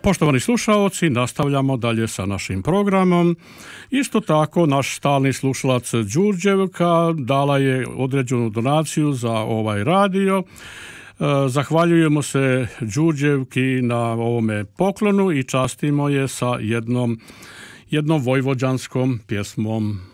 Poštovani slušaoci, nastavljamo dalje sa našim programom. Isto tako, naš stalni slušalac Đurđevka dala je određenu donaciju za ovaj radio. Zahvaljujemo se Đurđevki na ovome poklonu i častimo je sa jednom vojvođanskom pjesmom.